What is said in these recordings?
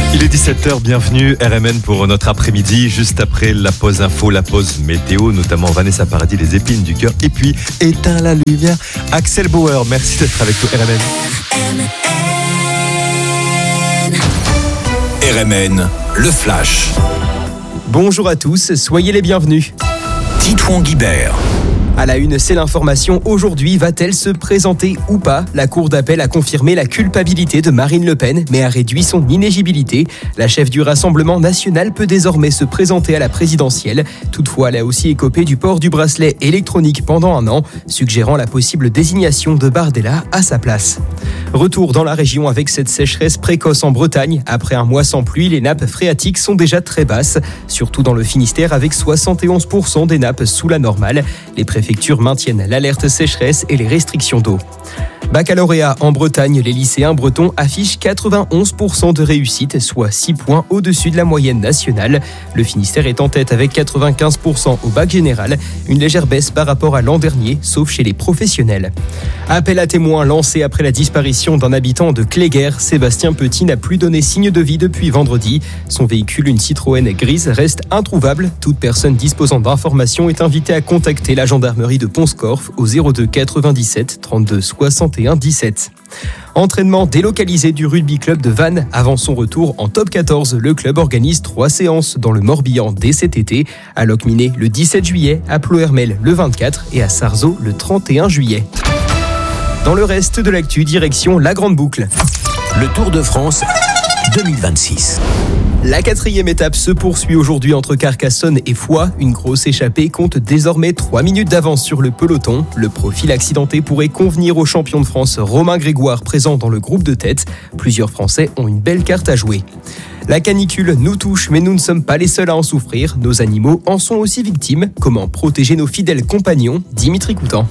Il est 17h, bienvenue RMN pour notre après-midi, juste après la pause info, la pause météo, notamment Vanessa Paradis, les épines du cœur, et puis éteins la lumière, Axel Bauer, merci d'être avec nous RMN. RMN, le flash. Bonjour à tous, soyez les bienvenus. Titouan Guibert. À la une, c'est l'information. Aujourd'hui, va-t-elle se présenter ou pas ? La Cour d'appel a confirmé la culpabilité de Marine Le Pen, mais a réduit son inéligibilité. La chef du Rassemblement national peut désormais se présenter à la présidentielle. Toutefois, elle a aussi écopé du port du bracelet électronique pendant un an, suggérant la possible désignation de Bardella à sa place. Retour dans la région avec cette sécheresse précoce en Bretagne. Après un mois sans pluie, les nappes phréatiques sont déjà très basses, surtout dans le Finistère avec 71% des nappes sous la normale. Les préfectures maintiennent l'alerte sécheresse et les restrictions d'eau. Baccalauréat en Bretagne, les lycéens bretons affichent 91% de réussite, soit 6 points au-dessus de la moyenne nationale. Le Finistère est en tête avec 95% au bac général, une légère baisse par rapport à l'an dernier, sauf chez les professionnels. Appel à témoins lancé après la disparition d'un habitant de Cléguer. Sébastien Petit n'a plus donné signe de vie depuis vendredi. Son véhicule, une Citroën grise, reste introuvable. Toute personne disposant d'informations est invitée à contacter la gendarmerie de Pont-Scorff au 02 97 32 61 17. Entraînement délocalisé du rugby club de Vannes. Avant son retour en top 14, le club organise 3 séances dans le Morbihan dès cet été. À Locminé le 17 juillet, à Plohermel le 24 et à Sarzeau le 31 juillet. Dans le reste de l'actu, direction la Grande Boucle. Le Tour de France 2026. La 4e étape se poursuit aujourd'hui entre Carcassonne et Foix. Une grosse échappée compte désormais 3 minutes d'avance sur le peloton. Le profil accidenté pourrait convenir au champion de France Romain Grégoire présent dans le groupe de tête. Plusieurs Français ont une belle carte à jouer. La canicule nous touche, mais nous ne sommes pas les seuls à en souffrir. Nos animaux en sont aussi victimes. Comment protéger nos fidèles compagnons ? Dimitri Coutan.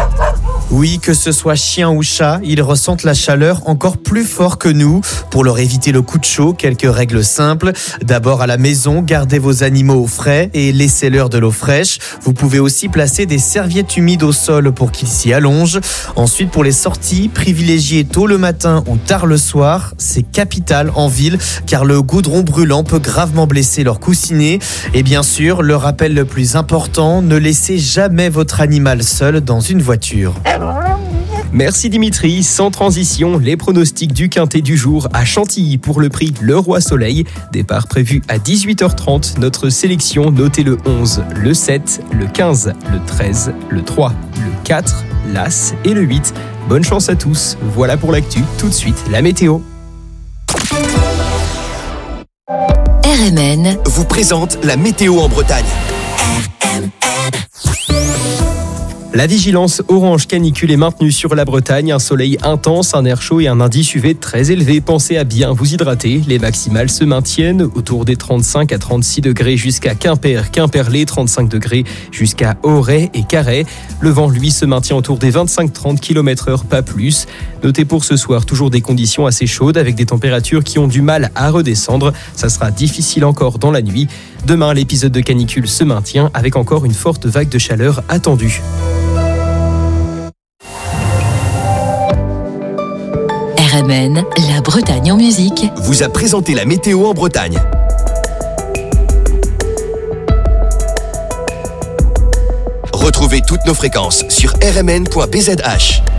Oui, que ce soit chien ou chat, ils ressentent la chaleur encore plus fort que nous. Pour leur éviter le coup de chaud, quelques règles simples. D'abord à la maison, gardez vos animaux au frais et laissez-leur de l'eau fraîche. Vous pouvez aussi placer des serviettes humides au sol pour qu'ils s'y allongent. Ensuite, pour les sorties, privilégiez tôt le matin ou tard le soir. C'est capital en ville car le goudron brûlant peut gravement blesser leur coussinet. Et bien sûr, le rappel le plus important, ne laissez jamais votre animal seul dans une voiture. Merci Dimitri. Sans transition, les pronostics du quintet du jour à Chantilly pour le prix Le Roi Soleil. Départ prévu à 18h30. Notre sélection, notez le 11, le 7, le 15, le 13, le 3, le 4, l'As et le 8. Bonne chance à tous. Voilà pour l'actu. Tout de suite, la météo. RMN vous présente la météo en Bretagne. La vigilance orange canicule est maintenue sur la Bretagne. Un soleil intense, un air chaud et un indice UV très élevé. Pensez à bien vous hydrater. Les maximales se maintiennent autour des 35 à 36 degrés jusqu'à Quimper, Quimperlé, 35 degrés jusqu'à Auray et Carhaix. Le vent, lui, se maintient autour des 25-30 km/h, pas plus. Notez pour ce soir toujours des conditions assez chaudes avec des températures qui ont du mal à redescendre. Ça sera difficile encore dans la nuit. Demain, l'épisode de canicule se maintient avec encore une forte vague de chaleur attendue. RMN, la Bretagne en musique, vous a présenté la météo en Bretagne. Retrouvez toutes nos fréquences sur rmn.bzh.